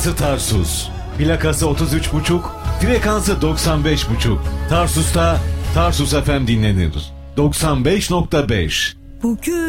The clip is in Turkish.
Burası Tarsus. Plakası 33,5, frekansı 95,5. Tarsus'ta Tarsus FM dinlenir. 95,5. Bugün